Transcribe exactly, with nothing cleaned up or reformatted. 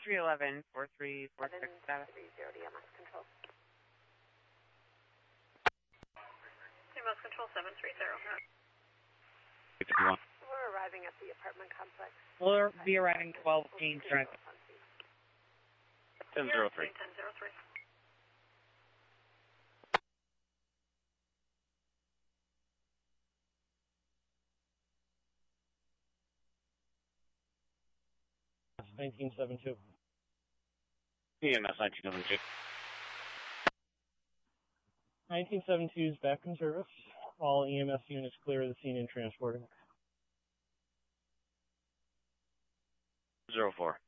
three eleven, four three four six status. three zero to E M S control. E M S control seven three zero. We're arriving at the apartment complex. We'll be arriving twelve James Drive. ten zero three. ten zero three. nineteen seventy-two. E M S nineteen seventy-two. nineteen seventy-two is back in service. All E M S units clear of the scene and transporting. Zero four.